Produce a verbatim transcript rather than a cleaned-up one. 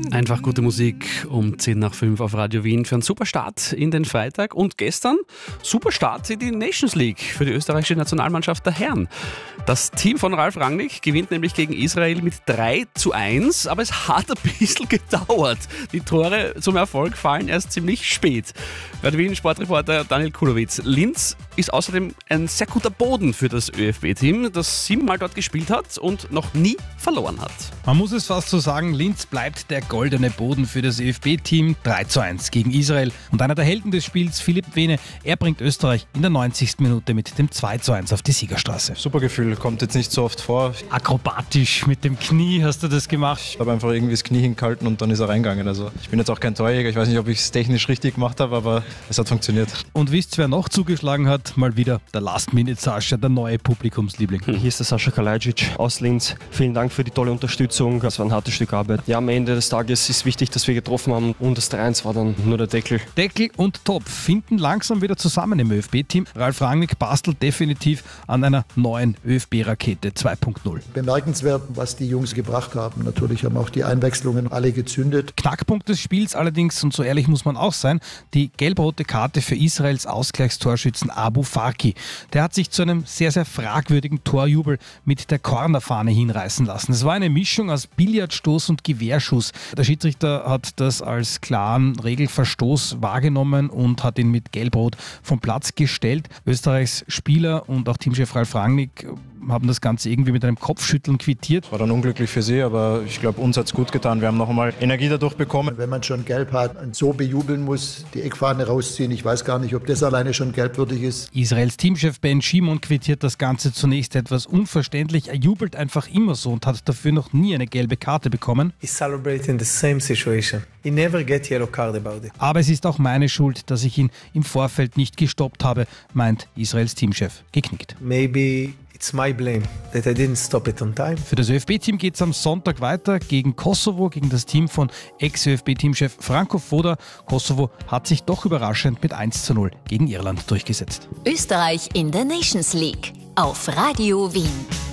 Einfach gute Musik um zehn nach fünf auf Radio Wien für einen super Start in den Freitag. Und gestern super Start in die Nations League für die österreichische Nationalmannschaft der Herren. Das Team von Ralf Rangnick gewinnt nämlich gegen Israel mit drei zu eins, aber es hat ein bisschen gedauert. Die Tore zum Erfolg fallen erst ziemlich spät. Radio Wien Sportreporter Daniel Kulowitz. Linz ist außerdem ein sehr guter Boden für das ÖFB-Team, das siebenmal dort gespielt hat und noch nie verloren hat. Man muss es fast so sagen, Linz bleibt der goldene Boden für das ÖFB-Team. drei zu eins gegen Israel. Und einer der Helden des Spiels, Philipp Wehne, er bringt Österreich in der neunzigsten Minute mit dem zwei zu eins auf die Siegerstraße. Super Gefühl, kommt jetzt nicht so oft vor. Akrobatisch mit dem Knie hast du das gemacht. Ich habe einfach irgendwie das Knie hingehalten und dann ist er reingegangen. Also ich bin jetzt auch kein Torjäger, ich weiß nicht, ob ich es technisch richtig gemacht habe, aber es hat funktioniert. Und wisst ihr, wer noch zugeschlagen hat? Mal wieder der Last-Minute-Sascha, der neue Publikumsliebling. Hier ist der Sascha Kalajdzic aus Linz. Vielen Dank für die tolle Unterstützung. Das war ein hartes Stück Arbeit. Ja, am Ende des Tages ist wichtig, dass wir getroffen haben und das drei eins war dann nur der Deckel. Deckel und Topf finden langsam wieder zusammen im ÖFB-Team. Ralf Rangnick bastelt definitiv an einer neuen ÖFB-Rakete zwei Punkt null. Bemerkenswert, was die Jungs gebracht haben. Natürlich haben auch die Einwechslungen alle gezündet. Knackpunkt des Spiels allerdings, und so ehrlich muss man auch sein, die gelb-rote Karte für Israels Ausgleichstorschützen Abu Farki. Der hat sich zu einem sehr, sehr fragwürdigen Torjubel mit der Cornerfahne hinreißen lassen. Es war eine Mischung aus Billardstoß und Gewehrschuss. Der Schiedsrichter hat das als klaren Regelverstoß wahrgenommen und hat ihn mit Gelb-Rot vom Platz gestellt. Österreichs Spieler und auch Teamchef Ralf Rangnick haben das Ganze irgendwie mit einem Kopfschütteln quittiert. War dann unglücklich für sie, aber ich glaube, uns hat es gut getan. Wir haben noch einmal Energie dadurch bekommen. Wenn man schon gelb hat und so bejubeln muss, die Eckfahne rausziehen, ich weiß gar nicht, ob das alleine schon gelbwürdig ist. Israels Teamchef Ben Shimon quittiert das Ganze zunächst etwas unverständlich. Er jubelt einfach immer so und hat dafür noch nie eine gelbe Karte bekommen. He's celebrating the same situation. He never get yellow card about it. Aber es ist auch meine Schuld, dass ich ihn im Vorfeld nicht gestoppt habe, meint Israels Teamchef geknickt. Maybe it's my blame that I didn't stop it on time. Für das ÖFB-Team geht es am Sonntag weiter gegen Kosovo, gegen das Team von Ex-ÖFB-Teamchef Franco Foda. Kosovo hat sich doch überraschend mit eins zu null gegen Irland durchgesetzt. Österreich in der Nations League auf Radio Wien.